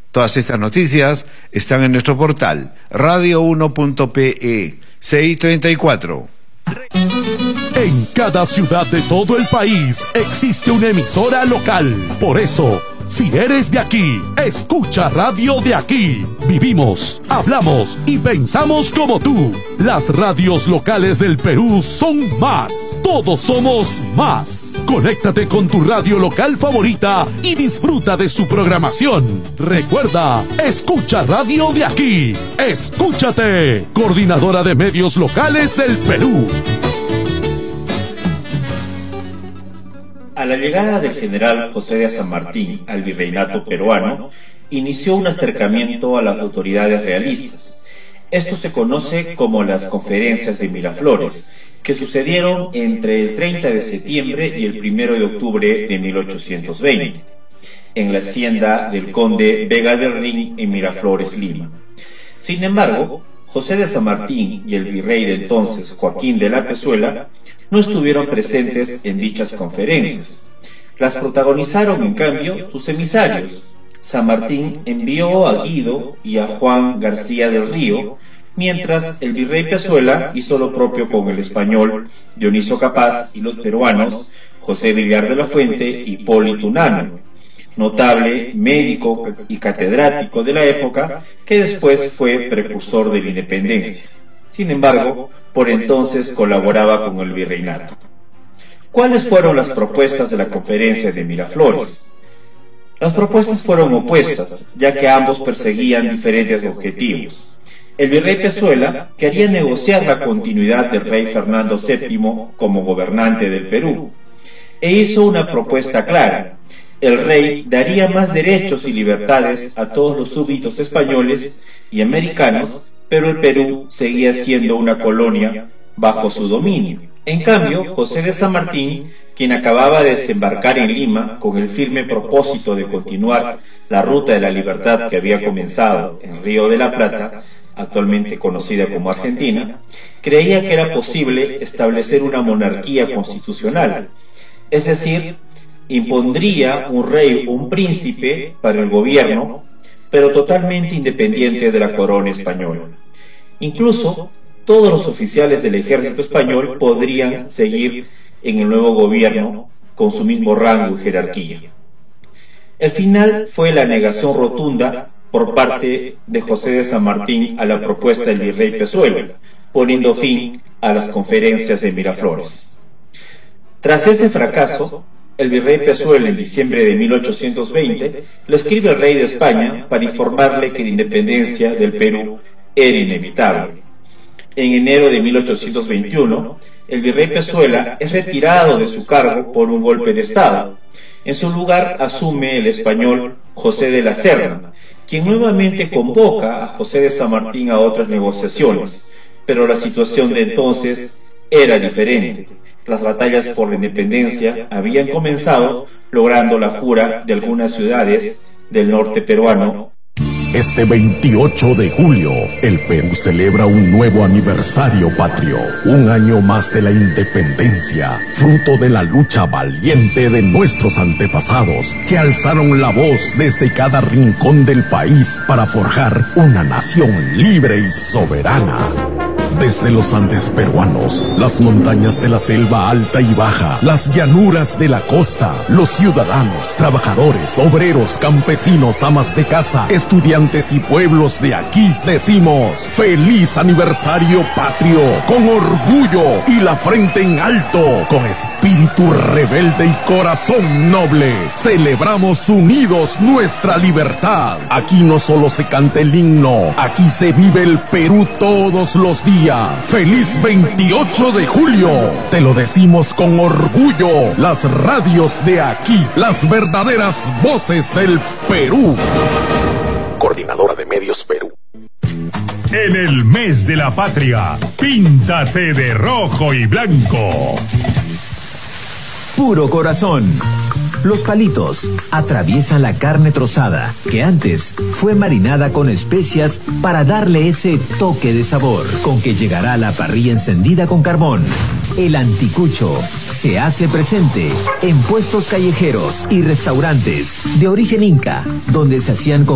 Todas estas noticias están en nuestro portal radio1.pe 634. En cada ciudad de todo el país existe una emisora local. Por eso, si eres de aquí, escucha Radio de Aquí. Vivimos, hablamos y pensamos como tú. Las radios locales del Perú son más. Todos somos más. Conéctate con tu radio local favorita y disfruta de su programación. Recuerda, escucha Radio de Aquí. Escúchate. Coordinadora de Medios Locales del Perú. A la llegada del general José de San Martín al virreinato peruano, inició un acercamiento a las autoridades realistas. Esto se conoce como las conferencias de Miraflores, que sucedieron entre el 30 de septiembre y el 1 de octubre de 1820, en la hacienda del conde Vega del Rin en Miraflores, Lima. Sin embargo, José de San Martín y el virrey de entonces, Joaquín de la Pezuela, no estuvieron presentes en dichas conferencias. Las protagonizaron, en cambio, sus emisarios. San Martín envió a Guido y a Juan García del Río, mientras el virrey Pezuela hizo lo propio con el español Dioniso Capaz y los peruanos José Villar de la Fuente y Hipólito Unanue, notable médico y catedrático de la época que después fue precursor de la independencia. Sin embargo, por entonces colaboraba con el virreinato. ¿Cuáles fueron las propuestas de la conferencia de Miraflores? Las propuestas fueron opuestas, ya que ambos perseguían diferentes objetivos. El virrey Pezuela quería negociar la continuidad del rey Fernando VII como gobernante del Perú, e hizo una propuesta clara. El rey daría más derechos y libertades a todos los súbditos españoles y americanos, pero el Perú seguía siendo una colonia bajo su dominio. En cambio, José de San Martín, quien acababa de desembarcar en Lima con el firme propósito de continuar la ruta de la libertad que había comenzado en Río de la Plata, actualmente conocida como Argentina, creía que era posible establecer una monarquía constitucional, es decir, impondría un rey o un príncipe para el gobierno, pero totalmente independiente de la corona española. Incluso, todos los oficiales del ejército español podrían seguir en el nuevo gobierno con su mismo rango y jerarquía. El final fue la negación rotunda por parte de José de San Martín a la propuesta del virrey Pezuela, poniendo fin a las conferencias de Miraflores. Tras ese fracaso, el virrey Pezuela, en diciembre de 1820, le escribe al rey de España para informarle que la independencia del Perú era inevitable. En enero de 1821, el virrey Pezuela es retirado de su cargo por un golpe de Estado. En su lugar asume el español José de la Serna, quien nuevamente convoca a José de San Martín a otras negociaciones, pero la situación de entonces era diferente. Las batallas por la independencia habían comenzado, logrando la jura de algunas ciudades del norte peruano. Este 28 de julio, el Perú celebra un nuevo aniversario patrio, un año más de la independencia, fruto de la lucha valiente de nuestros antepasados, que alzaron la voz desde cada rincón del país para forjar una nación libre y soberana. Desde los Andes peruanos, las montañas de la selva alta y baja, las llanuras de la costa, los ciudadanos, trabajadores, obreros, campesinos, amas de casa, estudiantes y pueblos de aquí, decimos ¡feliz aniversario patrio! Con orgullo y la frente en alto, con espíritu rebelde y corazón noble, celebramos unidos nuestra libertad. Aquí no solo se canta el himno, aquí se vive el Perú todos los días. ¡Feliz 28 de julio! Te lo decimos con orgullo. Las radios de aquí, las verdaderas voces del Perú. Coordinadora de Medios Perú. En el mes de la patria, píntate de rojo y blanco. Puro corazón. Los palitos atraviesan la carne trozada, que antes fue marinada con especias para darle ese toque de sabor, con que llegará a la parrilla encendida con carbón. El anticucho se hace presente en puestos callejeros y restaurantes de origen inca, donde se hacían con